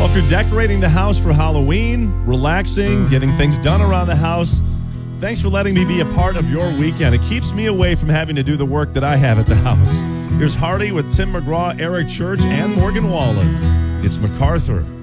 Well, if you're decorating the house for Halloween, relaxing, getting things done around the house, thanks for letting me be a part of your weekend. It keeps me away from having to do the work that I have at the house. Here's Hardy with Tim McGraw, Eric Church, and Morgan Wallen. It's MacArthur.